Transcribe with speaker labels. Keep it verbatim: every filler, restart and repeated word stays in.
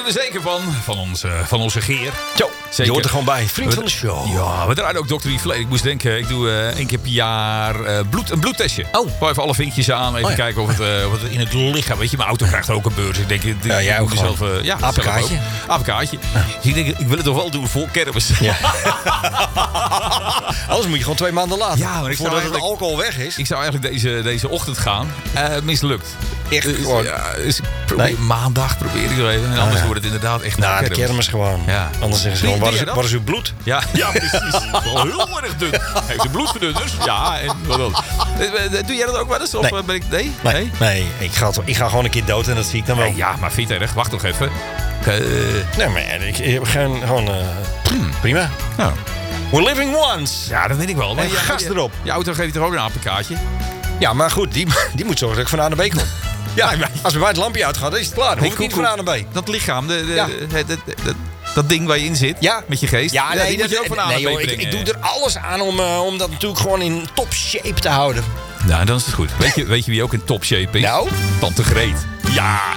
Speaker 1: houden we zeker van. Van onze, van onze Geer.
Speaker 2: Zo,
Speaker 1: Zeker.
Speaker 2: je hoort er gewoon bij. Vriend
Speaker 1: We-
Speaker 2: van de show.
Speaker 1: Ja, we draaien ook dokter Yves Verleden. Ik moest denken, ik doe uh, één keer per jaar uh, bloed, een bloedtestje.
Speaker 2: Oh.
Speaker 1: Gewoon even alle vinkjes aan. Even
Speaker 2: Oh ja.
Speaker 1: kijken of het, uh, of het in het lichaam... Weet je, mijn auto krijgt ook een beurs. Ik denk, dit,
Speaker 2: Ja, jij
Speaker 1: ik
Speaker 2: ook
Speaker 1: moet
Speaker 2: gewoon.
Speaker 1: zelf, uh, ja,
Speaker 2: Apenkaartje.
Speaker 1: zelf ook. Apenkaartje. Dus ik denk, ik wil het toch wel doen voor kermis.
Speaker 2: Ja. Anders moet je gewoon twee maanden later.
Speaker 1: Ja, maar ik zou
Speaker 2: voordat het
Speaker 1: eigenlijk-
Speaker 2: alcohol weg is.
Speaker 1: Ik zou eigenlijk deze, deze ochtend gaan. Uh, mislukt.
Speaker 2: Echt
Speaker 1: Dus,
Speaker 2: gewoon.
Speaker 1: ja, dus ik probeer,
Speaker 2: Nee.
Speaker 1: maandag probeer ik nog even. En anders
Speaker 2: ja.
Speaker 1: wordt het inderdaad echt
Speaker 2: Nou, de
Speaker 1: kermis.
Speaker 2: kermis gewoon.
Speaker 1: Ja.
Speaker 2: Anders zeggen ze
Speaker 1: Doe-
Speaker 2: gewoon, waar
Speaker 1: doe
Speaker 2: is,
Speaker 1: jij dat?
Speaker 2: waar is uw bloed?
Speaker 1: Ja, ja, precies. Wel heel erg dun. Heeft ze bloedverdunners? Ja, en wat dan? Doe jij dat ook wel eens? Of
Speaker 2: Nee.
Speaker 1: ben ik... Nee?
Speaker 2: Nee, nee ik, ga, ik ga gewoon een keer dood en dat zie ik dan wel.
Speaker 1: Nee, ja, maar vind je het erg? Wacht nog even. Uh,
Speaker 2: Nee, maar ik, ik, gewoon, gewoon uh, prima.
Speaker 1: nou,
Speaker 2: We're living once.
Speaker 1: ja, dat weet ik wel. Maar
Speaker 2: En
Speaker 1: je-
Speaker 2: gas
Speaker 1: je-
Speaker 2: erop.
Speaker 1: Je auto geeft je toch ook een apenkaartje?
Speaker 2: Ja, maar goed, die, die moet zorgen dat ik van A naar B kom. Ja,
Speaker 1: Ja, maar-
Speaker 2: als bij mij het lampje uitgaat, dan is het klaar. Dan hoef ik niet van A naar B.
Speaker 1: Dat lichaam, de, de,
Speaker 2: Ja.
Speaker 1: het- het- het- dat ding waar je in zit,
Speaker 2: Ja.
Speaker 1: met je geest.
Speaker 2: Ja, nee,
Speaker 1: die moet je ook van A
Speaker 2: nee,
Speaker 1: naar B
Speaker 2: joh, ik,
Speaker 1: brengen.
Speaker 2: ik doe er alles aan om, uh, om dat natuurlijk gewoon in top shape te houden.
Speaker 1: Nou, dan is het goed. Weet je, weet je wie ook in top shape is?
Speaker 2: Nou?
Speaker 1: Tante Greet. Ja,